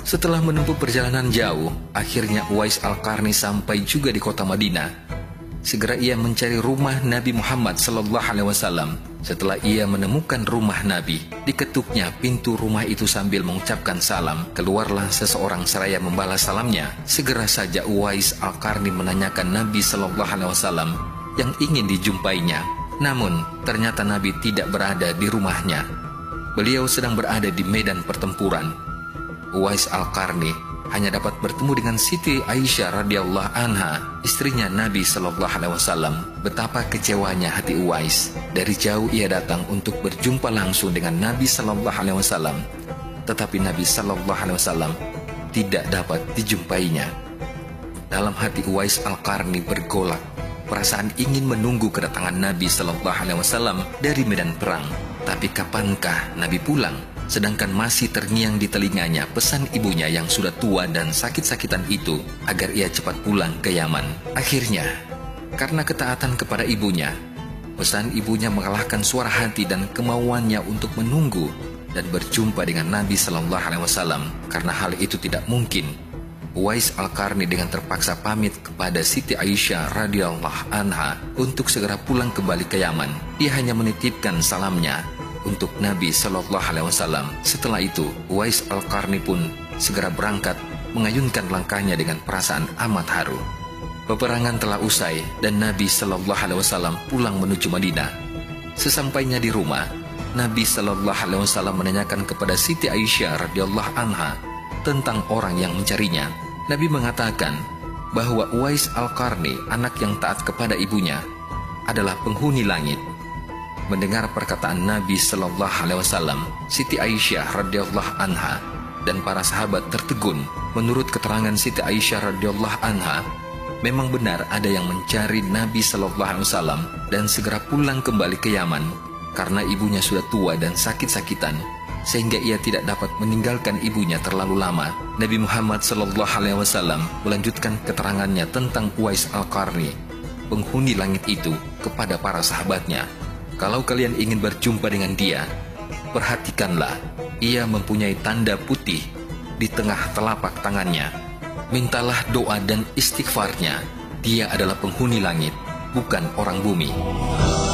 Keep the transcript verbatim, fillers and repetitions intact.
Setelah menempuh perjalanan jauh, akhirnya Uwais Al-Qarni sampai juga di kota Madinah. Segera ia mencari rumah Nabi Muhammad sallallahu alaihi wasallam. Setelah ia menemukan rumah Nabi, diketuknya pintu rumah itu sambil mengucapkan salam. Keluarlah seseorang seraya membalas salamnya. Segera saja Uwais Al-Qarni menanyakan Nabi sallallahu alaihi wasallam yang ingin dijumpainya. Namun, ternyata Nabi tidak berada di rumahnya. Beliau sedang berada di medan pertempuran. Uwais Al-Qarni hanya dapat bertemu dengan Siti Aisyah radhiyallahu anha, istrinya Nabi sallallahu alaihi wasallam. Betapa kecewanya hati Uwais. Dari jauh ia datang untuk berjumpa langsung dengan Nabi sallallahu alaihi wasallam, tetapi Nabi sallallahu alaihi wasallam tidak dapat dijumpainya. Dalam hati Uwais Al-Qarni bergolak. Perasaan ingin menunggu kedatangan Nabi sallallahu alaihi wasallam dari medan perang. Tapi kapankah Nabi pulang? Sedangkan masih terngiang di telinganya pesan ibunya yang sudah tua dan sakit-sakitan itu agar ia cepat pulang ke Yaman. Akhirnya, karena ketaatan kepada ibunya, pesan ibunya mengalahkan suara hati dan kemauannya untuk menunggu dan berjumpa dengan Nabi sallallahu alaihi wasallam. Karena hal itu tidak mungkin, Uwais Al-Qarni dengan terpaksa pamit kepada Siti Aisyah radhiyallahu anha untuk segera pulang kembali ke Yaman. Dia hanya menitipkan salamnya untuk Nabi sallallahu alaihi wasallam. Setelah itu, Uwais Al-Qarni pun segera berangkat mengayunkan langkahnya dengan perasaan amat haru. Peperangan telah usai dan Nabi sallallahu alaihi wasallam pulang menuju Madinah. Sesampainya di rumah, Nabi sallallahu alaihi wasallam menanyakan kepada Siti Aisyah radhiyallahu anha tentang orang yang mencarinya. Nabi mengatakan bahwa Uwais Al-Qarni, anak yang taat kepada ibunya, adalah penghuni langit. Mendengar perkataan Nabi sallallahu alaihi wasallam, Siti Aisyah radhiyallahu anha dan para sahabat tertegun. Menurut keterangan Siti Aisyah radhiyallahu anha, memang benar ada yang mencari Nabi sallallahu alaihi wasallam dan segera pulang kembali ke Yaman karena ibunya sudah tua dan sakit-sakitan, sehingga ia tidak dapat meninggalkan ibunya terlalu lama. Nabi Muhammad sallallahu alaihi wasallam melanjutkan keterangannya tentang Uwais Al-Qarni, penghuni langit itu, kepada para sahabatnya. Kalau kalian ingin berjumpa dengan dia, perhatikanlah, ia mempunyai tanda putih di tengah telapak tangannya. Mintalah doa dan istighfarnya. Dia adalah penghuni langit, bukan orang bumi.